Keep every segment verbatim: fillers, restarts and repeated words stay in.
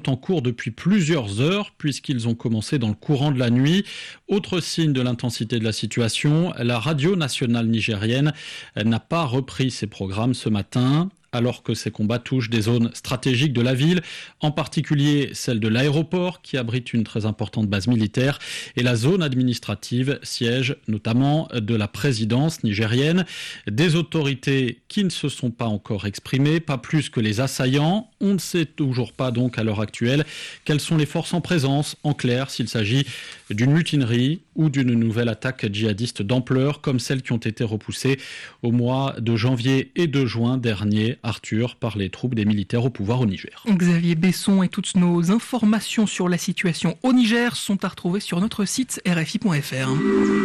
sont en cours depuis plusieurs heures puisqu'ils ont commencé dans le courant de la nuit. Autre signe de l'intensité de la situation, la radio nationale nigérienne n'a pas repris ses programmes ce matin, alors que ces combats touchent des zones stratégiques de la ville, en particulier celle de l'aéroport qui abrite une très importante base militaire et la zone administrative, siège notamment de la présidence nigérienne. Des autorités qui ne se sont pas encore exprimées, pas plus que les assaillants. On ne sait toujours pas donc à l'heure actuelle quelles sont les forces en présence, en clair s'il s'agit d'une mutinerie ou d'une nouvelle attaque djihadiste d'ampleur comme celles qui ont été repoussées au mois de janvier et de juin dernier, Arthur, par les troupes des militaires au pouvoir au Niger. Xavier Besson et toutes nos informations sur la situation au Niger sont à retrouver sur notre site R F I point F R.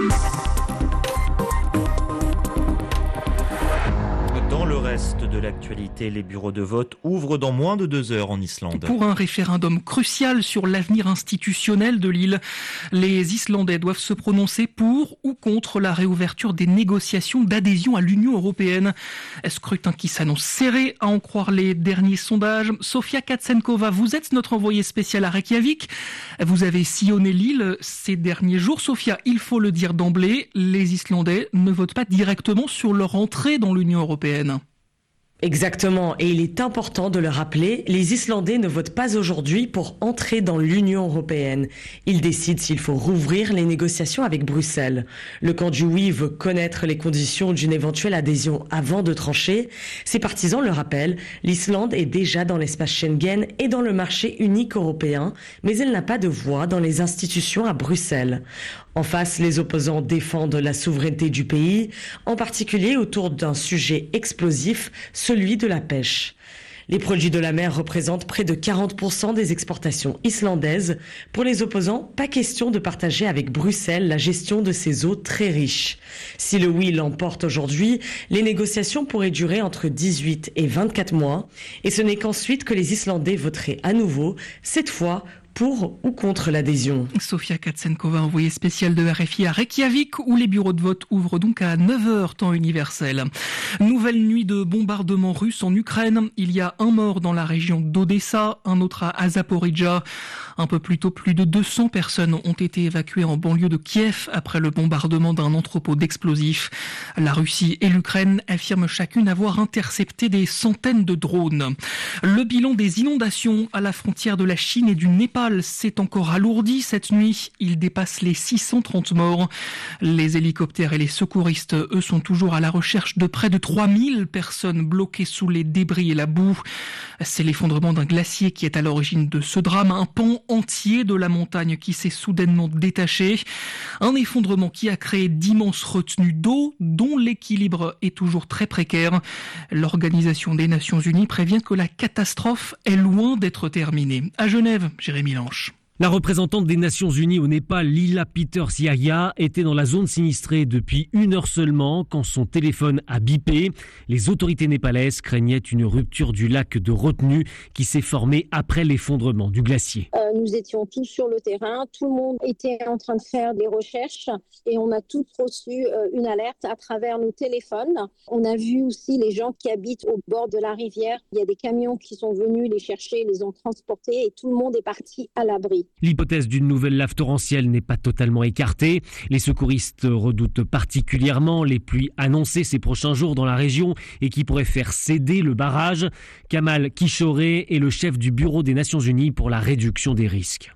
Dans le reste de l'actualité, les bureaux de vote ouvrent dans moins de deux heures en Islande. Pour un référendum crucial sur l'avenir institutionnel de l'île, les Islandais doivent se prononcer pour ou contre la réouverture des négociations d'adhésion à l'Union européenne. Scrutin qui s'annonce serré, à en croire les derniers sondages. Sofia Katsenkova, vous êtes notre envoyée spéciale à Reykjavik. Vous avez sillonné l'île ces derniers jours. Sofia, il faut le dire d'emblée, les Islandais ne votent pas directement sur leur entrée dans l'Union européenne. Exactement, et il est important de le rappeler, les Islandais ne votent pas aujourd'hui pour entrer dans l'Union européenne. Ils décident s'il faut rouvrir les négociations avec Bruxelles. Le camp du oui veut connaître les conditions d'une éventuelle adhésion avant de trancher. Ses partisans le rappellent, l'Islande est déjà dans l'espace Schengen et dans le marché unique européen, mais elle n'a pas de voix dans les institutions à Bruxelles. En face, les opposants défendent la souveraineté du pays, en particulier autour d'un sujet explosif, celui de la pêche. Les produits de la mer représentent près de quarante pour cent des exportations islandaises. Pour les opposants, pas question de partager avec Bruxelles la gestion de ces eaux très riches. Si le oui l'emporte aujourd'hui, les négociations pourraient durer entre dix-huit et vingt-quatre mois. Et ce n'est qu'ensuite que les Islandais voteraient à nouveau, cette fois pour ou contre l'adhésion. Sofia Katsenkova, envoyée spéciale de R F I à Reykjavik, où les bureaux de vote ouvrent donc à neuf heures temps universel. Nouvelle nuit de bombardements russes en Ukraine. Il y a un mort dans la région d'Odessa, un autre à Zaporijjia. Un peu plus tôt, plus de deux cents personnes ont été évacuées en banlieue de Kiev après le bombardement d'un entrepôt d'explosifs. La Russie et l'Ukraine affirment chacune avoir intercepté des centaines de drones. Le bilan des inondations à la frontière de la Chine et du Népal s'est encore alourdi cette nuit. Il dépasse les six cent trente morts. Les hélicoptères et les secouristes, eux, sont toujours à la recherche de près de trois mille personnes bloquées sous les débris et la boue. C'est l'effondrement d'un glacier qui est à l'origine de ce drame. Un pan entier de la montagne qui s'est soudainement détaché. Un effondrement qui a créé d'immenses retenues d'eau dont l'équilibre est toujours très précaire. L'Organisation des Nations Unies prévient que la catastrophe est loin d'être terminée. À Genève, Jérémy Lanche. La représentante des Nations Unies au Népal, Lila Peters Yahya, était dans la zone sinistrée depuis une heure seulement quand son téléphone a bipé. Les autorités népalaises craignaient une rupture du lac de retenue qui s'est formé après l'effondrement du glacier. Euh, nous étions tous sur le terrain, tout le monde était en train de faire des recherches et on a tous reçu euh, une alerte à travers nos téléphones. On a vu aussi les gens qui habitent au bord de la rivière. Il y a des camions qui sont venus les chercher, les ont transportés et tout le monde est parti à l'abri. L'hypothèse d'une nouvelle lave torrentielle n'est pas totalement écartée. Les secouristes redoutent particulièrement les pluies annoncées ces prochains jours dans la région et qui pourraient faire céder le barrage. Kamal Kishore est le chef du Bureau des Nations Unies pour la réduction des risques.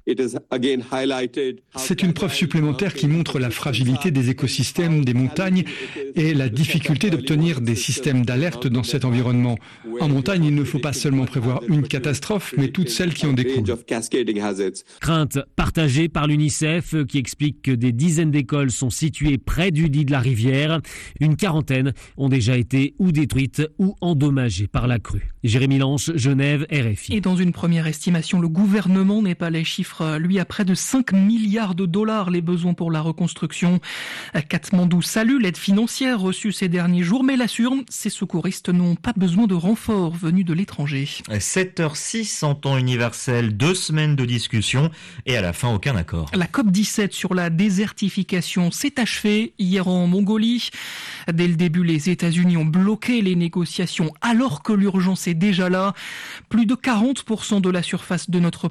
C'est une preuve supplémentaire qui montre la fragilité des écosystèmes des montagnes et la difficulté d'obtenir des systèmes d'alerte dans cet environnement. En montagne, il ne faut pas seulement prévoir une catastrophe, mais toutes celles qui en découlent. Crainte partagée par l'UNICEF qui explique que des dizaines d'écoles sont situées près du lit de la rivière. Une quarantaine ont déjà été ou détruites ou endommagées par la crue. Jérémy Lanche, Genève, R F I. Et dans une première estimation, le gouvernement népalais chiffre, lui, à près de cinq milliards de dollars les besoins pour la reconstruction. Katmandou salue l'aide financière reçue ces derniers jours, mais l'assure, ces secouristes n'ont pas besoin de renforts venus de l'étranger. sept heures six en temps universel, deux semaines de discussion et à la fin aucun accord. La COP dix-sept sur la désertification s'est achevée hier en Mongolie. Dès le début, les États-Unis ont bloqué les négociations alors que l'urgence est déjà là. Plus de quarante pour cent de la surface de notre